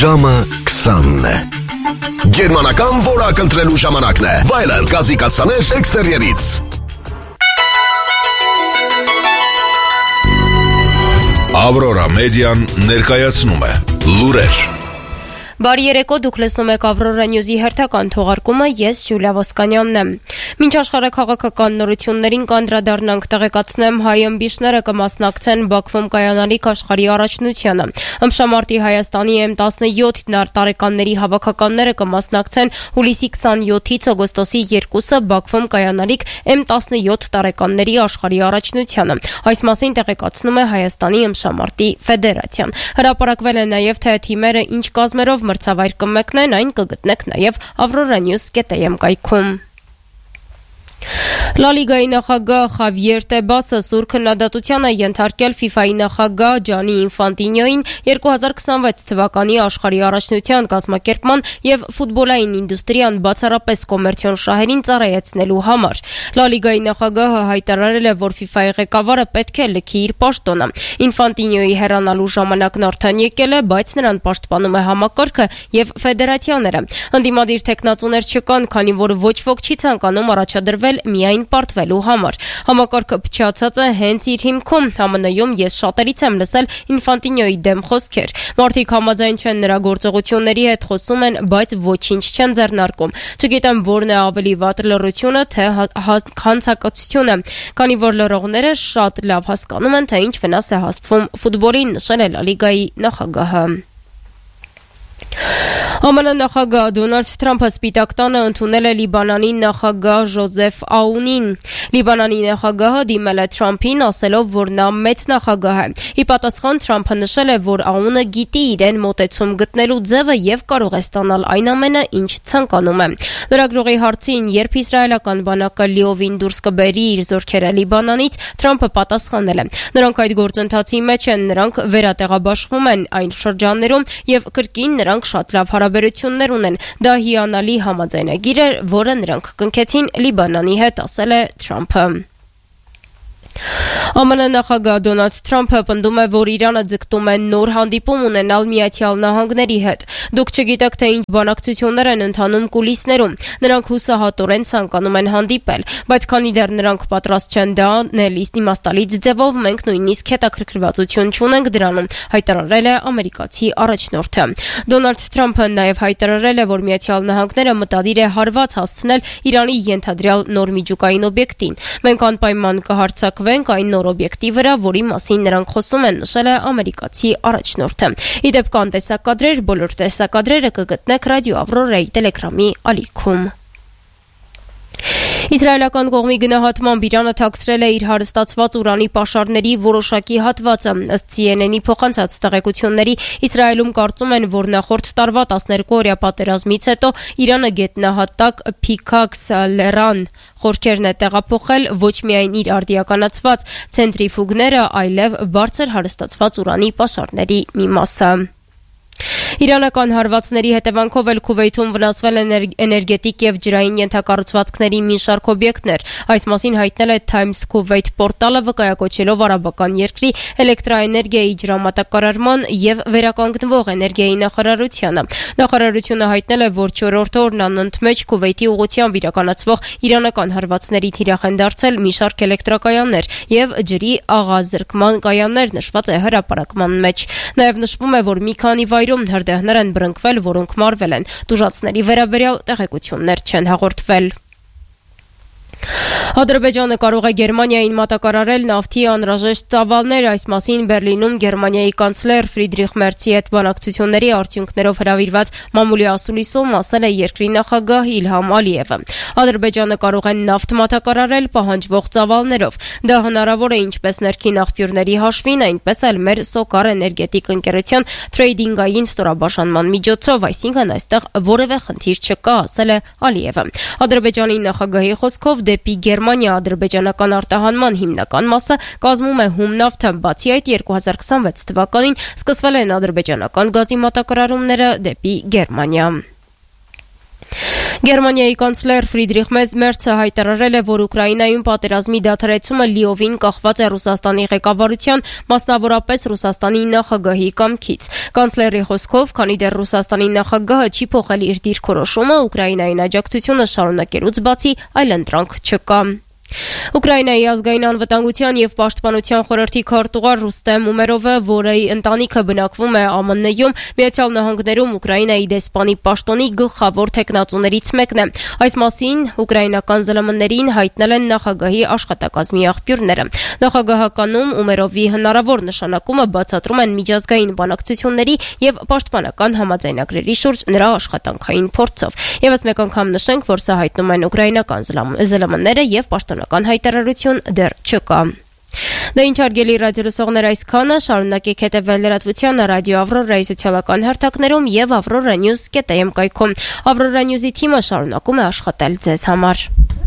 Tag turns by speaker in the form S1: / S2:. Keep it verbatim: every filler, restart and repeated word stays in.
S1: Ժամը քսանն է։ Գերմանական որակ ընտրելու ժամանակն է։ Վայլենդ գազի կաթսաներ էքստերիերից։ Ավրորա մեդիան ներկայացնում է լուրեր։
S2: Բարի երեկո, դուք լսում եք Ավրորա Նյուզի հերթական թողարկումը, ես Յուլիա Ոսկանյանն եմ։ Մինչ աշխարհաքաղաքական նորություններին կանդրադառնանք, տեղեկացնեմ, հայ ըմբիշները կմասնակցեն Բաքվում կայանալիք աշխարհի առաջնությանը։ Ըմբշամարտի Հայաստանի էմ տասնյոթ տարեկանների հավաքականները կմասնակցեն հուլիսի քսանյոթից օգոստոսի երկուսը Բաքվում կայանալիք էմ տասնյոթ տարեկանների աշխարհի առաջնությանը։ Այս մասին տեղեկացնում է Հայաստանի ըմբշամարտի ֆեդերացիան։ Հրապարակվել է նաև թե թիմերը ինչ կազմերով մրցավայր կմեկնեն, այն կգտնեք նաև avroranews dot am կայքում։ Լա լիգայի նախագահ Խավիեր Տեբասը սուր քննադատության է ենթարկել ֆիֆայի նախագահ Ջանի Ինֆանտինյոին երկու հազար քսանվեց թվականի աշխարհի առաջնության կազմակերպման եւ ֆուտբոլային ինդուստրիան բացառապես կոմերցիոն շահերին ծառայեցնելու համար։ Լա լիգայի նախագահը հայտարարել է, որ ֆիֆայի ղեկավարը պետք է լքի իր պաշտոնը։ Ինֆանտինյոյի հեռանալու ժամանակն արդեն եկել է, բայց նրան պաշտպանում է համակարգը եւ ֆեդերացիաները։ Ընդդիմադիր տեխնացուներ չկան, քանի որ ոչ ոք չի ցանկանում առաջադրվել միայն պարտվելու համար։ Համակարգը փչացած է հենց իր հիմքում։ Հա մ ն-ում ես շատերից եմ լսել Ինֆանտինյոյի դեմ խոսքեր։ Մարդիկ համաձայն չեն նրա գործողությունների հետ, խոսում են, բայց ոչինչ չեն ձեռնարկում։ Չգիտեմ որն է ավելի վատ, լռությունը թե հանցակացությունը, քանի որ լռողները շատ լավ հասկանում են, թե ինչ վնաս է հասցվում ֆուտբոլին, նշել է Լա լիգայի նախագահը։ Ամն նախագահ Դոնալդ Թրամփը Սպիտակ տանը ընդունել է Լիբանանի նախագահ Ժոզեֆ Աունին։ Լիբանանի նախագահը դիմել է Թրամփին, ասելով, որ նա մեծ նախագահ է։ Ի պատասխան Թրամփը նշել է, որ Աունը գիտի իրեն մոտեցում գտնելու ձևը եւ կարող է ստանալ այն ամենը, ինչ ցանկանում է։ Լրագրողի հարցին, երբ իսրայելական բանակը լիովին դուրս կբերի իր զորքերը Լիբանանից, Թրամփը պատասխանել է. Նրանք այդ գործընթացի մեջ են, նրանք վերատեղաբաշխվում են այն շրջաններում եւ կրկին նրանք շատ լավ հարաբերություններ ունեն։ Դա հիանալի համաձայնագիր էր, որը նրանք կնքեցին Լիբանանի հետ, ասել է Թրամփը։ Ամն նախագահ Դոնալդ Թրամփը պնդում է, որ Իրանը ձգտում է նոր հանդիպում ունենալ Միացյալ Նահանգների հետ։ Դուք չգիտեք, թե ինչ բանակցություններ են ընթանում կուլիսներում։ Նրանք հուսահատորեն ցանկանում են հանդիպել, բայց քանի դեռ նրանք պատրաստ չեն դա անել իմաստալից ձևով, մենք նույնիսկ հետաքրքրվածություն չունենք դրանում, հայտարարել է ամերիկացի առաջնորդը։ Դոնալդ Թրամփը նաև հայտարարել է, որ Միացյալ Նահանգները մտադիր է հարված հասցնել Իրանի ենթադրյալ նոր միջուկային օբյեկտին։ Մենք անպայման կհարձակվենք այն նոր օբյեկտի վրա, որի մասին նրանք խոսում են, նշել է ամերիկացի առաջնորդը։ Ի դեպ կան տեսակադրեր, բոլոր տեսակադրերը կգտնեք Ռադիո Ավրորայի Տելեգրամի ալիքում։ Իսրայելական կողմի գնահատմամբ Իրանը թաքցրել է իր հարստացված ուրանի պաշարների որոշակի հատվածը։ Ըստ C N N-ի փոխանցած տեղեկությունների, Իսրայելում կարծում են, որ նախորդ տարվա տասներկու-օրյա պատերազմից հետո Իրանը գետնահատակ Փիքաքս լեռան խորքերն է տեղափոխել ոչ միայն իր արդիականացված ցենտրիֆուգները, այլև բարձր հարստացված ուրանի պաշարների մի մասը։ Իրանական հարվածների հետևանքով էլ Քուվեյթում վնասվել են էներգետիկ եւ ջրային ենթակառուցվածքների մի շարք օբյեկտներ։ Այս մասին հայտնել է Times Kuwait պորտալը, վկայակոչելով արաբական երկրի էլեկտրաէներգիայի ջրամատակարարման եւ վերականգնվող էներգիայի նախարարությանը։ Նախարարությունը հայտնել է, որ չորրորդ օրն անընդմեջ Քուվեյթի ուղղությամբ իրականացվող իրանական հարվածների թիրախ են դարձել մի շարք էլեկտրակայաններ եւ ջրի աղազրկման կայաններ, նշված է հրապարակման մեջ։ Նաեւ նշվում է, որ մի քանի վայրում հրդեհներ են բռնկվել, որոնք մարվել են։ Տուժածների վերաբերյալ տեղեկություններ չեն հաղորդվել։ Ադրբեջանը կարող է Գերմանիային մատակարարել նավթի անհրաժեշտ ծավալներ։ Այս մասին Բերլինում Գերմանիայի կանցլեր Ֆրիդրիխ Մերցի հետ բանակցությունների արդյունքներով հրավիրված մամուլի ասուլիսում ասել է երկրի նախագահ Իլհամ Ալիևը։ Ադրբեջանը կարող է նավթ մատակարարել պահանջվող ծավալներով։ Դա հնարավոր է ինչպես ներքին աղբյուրների հաշվին, այնպես էլ մեր Սոկար էներգետիկ ընկերության թրեյդինգային ստորաբաժանման միջոցով, այսինքն այստեղ որևէ խնդիր չկա, ասել է Ալիևը։ Ադրբեջանի նախագահի խոսքով դեպի Գերմանիա ադրբեջանական արտահանման հիմնական մասը կազմում է հում նավթը, բացի այդ երկու հազար քսանվեց թվականին սկսվել են ադրբեջանական գազի մատակարարումները դեպի Գերմանիա։ Գերմանիայի կանցլեր Ֆրիդրիխ Մերցը հայտարարել է, որ Ուկրաինայում պատերազմի դադարեցումը լիովին կախված է Ռուսաստանի ղեկավարության, մասնավորապես Ռուսաստանի նախագահի կամքից։ Կանցլերի խոսքով, քանի դեռ Ռուսաստանի նախագահը չի փոխել իր դիրքորոշումը, Ուկրաինային աջակցությունը շարունակելուց բացի այլ ընտրանք չկա։ Ուկրաինայի ազգային անվտանգության և պաշտպանության խորհրդի քարտուղար Ռուստեմ Ումերովը, որի ընտանիքը բնակվում է Ամն Ն-ում, Միացյալ Նահանգներում Ուկրաինայի դեսպանի պաշտոնի գլխավոր թեկնածուներից մեկն է։ Այս մասին ուկրաինական ԶԼՄ -ներին հայտնել են նախագահի աշխատակազմի աղբյուրները։ Նախագահականում Ումերովի հնարավոր նշանակումը բացատրում են միջազգային բանակցությունների և պաշտպանական համաձայնագրերի շուրջ նրա աշխատանքային փորձով։ Եվս մեկ անգամ նշենք, որ սա հայտնում են ուկրաինական ԶԼՄ-ները և պաշտոնական հայտարարություն դեռ չկա։ Դա ինչ հարգելի ռադիոլսողներ, այսքանը, շարունակեք հետևել լրատվությանը ռադիո Ավրորայի սոցիալական հարթակներում և avroranews կետ am կայքում։ Avroranews-ի թիմը շարունակում է աշխատել ձեզ համար։